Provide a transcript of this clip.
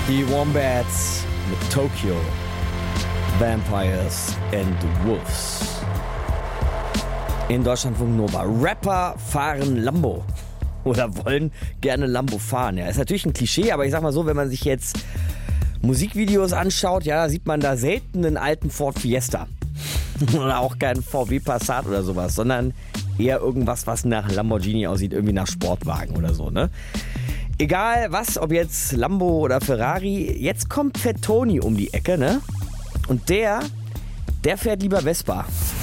Die Wombats mit Tokyo, Vampires and Wolves. In Deutschlandfunk Nova. Rapper fahren Lambo. Oder wollen gerne Lambo fahren. Ja, ist natürlich ein Klischee, aber ich sag mal so, wenn man sich jetzt Musikvideos anschaut, ja, sieht man da selten einen alten Ford Fiesta. Oder auch keinen VW Passat oder sowas, sondern eher irgendwas, was nach Lamborghini aussieht, irgendwie nach Sportwagen oder so, ne? Egal was, ob jetzt Lambo oder Ferrari, jetzt kommt Fat Tony um die Ecke, ne? Und der fährt lieber Vespa.